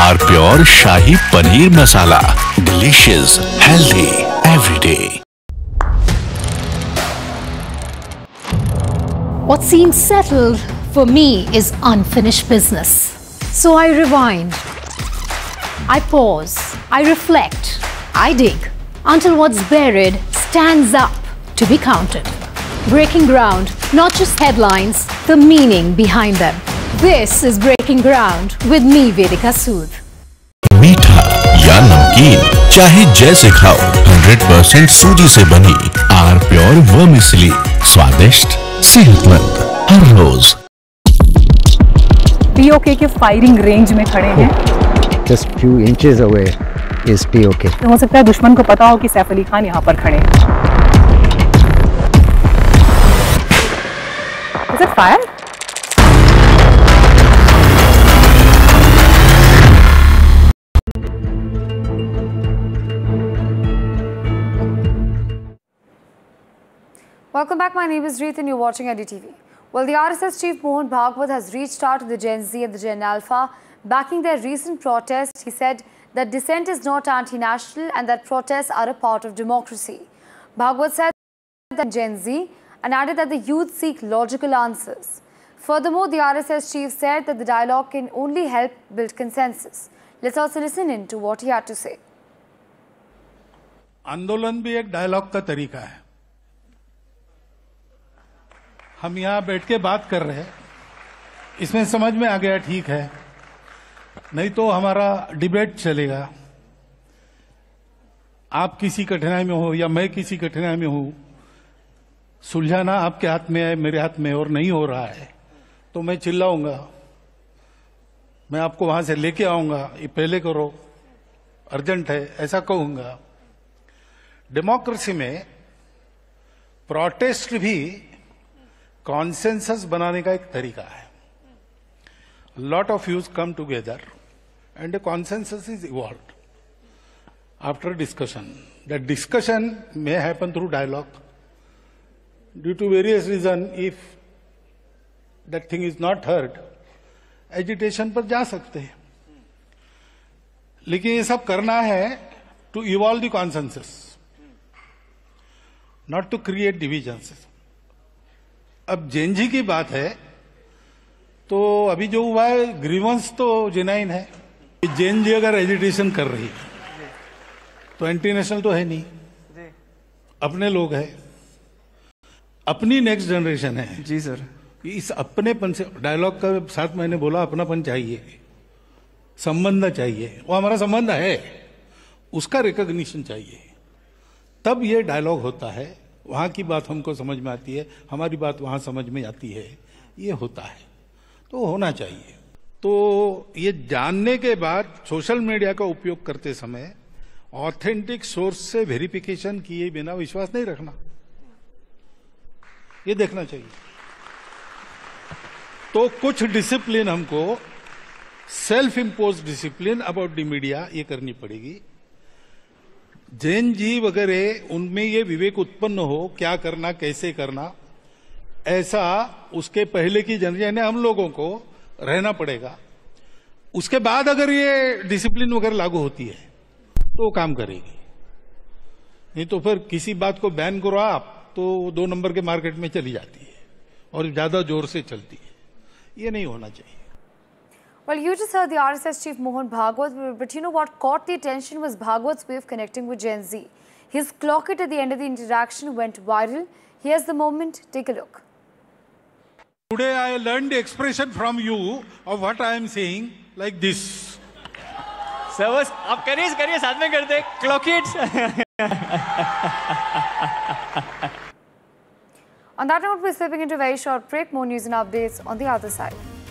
Are pure shahi paneer masala, delicious, healthy every day. What seems settled for me is unfinished business. So I rewind, I pause, I reflect, I dig until what's buried stands up to be counted. Breaking ground, not just headlines, the meaning behind them. This is Breaking Ground with me, Vedika Sood. मीठा या नमकीन, चाहे जैसे खाओ, 100% सूजी से बनी are pure vermicelli, स्वादिष्ट, सेहतमंद हर रोज। POK के फायरिंग रेंज में खड़े हैं। Just few inches away is POK. तो हो सकता है दुश्मन को पता हो कि सैफ अली खान यहाँ पर खड़े हैं। Is it fire? Welcome back. My name is Reet and you're watching IDTV. Well, the RSS chief Mohan Bhagwat has reached out to the Gen Z and the Gen Alpha, backing their recent protest. He said that dissent is not anti-national and that protests are a part of democracy. Bhagwat said that Gen Z and added that the youth seek logical answers. Furthermore, the RSS chief said that the dialogue can only help build consensus. Let's also listen in to what he had to say. आंदोलन भी एक dialogue का तरीका है। हम यहाँ बैठ के बात कर रहे हैं, इसमें समझ में आ गया ठीक है, नहीं तो हमारा डिबेट चलेगा। आप किसी कठिनाई में हो या मैं किसी कठिनाई में हूं, सुलझाना आपके हाथ में है, मेरे हाथ में और नहीं हो रहा है, तो मैं चिल्लाऊंगा, मैं आपको वहां से लेके आऊंगा, ये पहले करो, अर्जेंट है, ऐसा कहूंगा। डेमोक्रेसी में प्रोटेस्ट भी कॉन्सेंसस बनाने का एक तरीका है। Lot of views come together and A consensus is evolved after discussion. That discussion may happen through dialogue due to various reason. If that thing is not heard, agitation पर जा सकते हैं, लेकिन ये सब करना है to evolve the consensus, not to create divisions. अब जेनजी की बात है तो अभी जो हुआ है ग्रीवेंस तो जेनाइन है। जेनजी अगर एजिटेशन कर रही है तो एंटी नेशनल तो है नहीं, अपने लोग हैं, अपनी नेक्स्ट जनरेशन है। जी सर, इस अपनेपन से डायलॉग का साथ मैंने बोला अपनापन चाहिए, संबंध चाहिए, वो हमारा संबंध है, उसका रिकॉग्निशन चाहिए, तब ये डायलॉग होता है। वहां की बात हमको समझ में आती है, हमारी बात वहां समझ में आती है, ये होता है, तो होना चाहिए। तो ये जानने के बाद सोशल मीडिया का उपयोग करते समय ऑथेंटिक सोर्स से वेरिफिकेशन किए बिना विश्वास नहीं रखना, ये देखना चाहिए। तो कुछ डिसिप्लिन हमको, self impose discipline about the media, ये करनी पड़ेगी। जैन जी वगैरह उनमें ये विवेक उत्पन्न हो क्या करना कैसे करना, ऐसा उसके पहले की जनरेशन हम लोगों को रहना पड़ेगा। उसके बाद अगर ये डिसिप्लिन वगैरह लागू होती है तो वो काम करेगी, नहीं तो फिर किसी बात को बैन करो आप तो 2 नंबर के मार्केट में चली जाती है और ज्यादा जोर से चलती है, ये नहीं होना चाहिए। Well, you just heard the RSS chief Mohan Bhagwat, but you know what caught the attention was Bhagwat's way of connecting with Gen Z. His clock it at the end of the interaction went viral. Here's the moment. Take a look. Today I learned the expression from you of what I am saying like this. Sir बस आप करिए साथ में करते clock it. On that note, we're slipping into a very short break. More news and updates on the other side.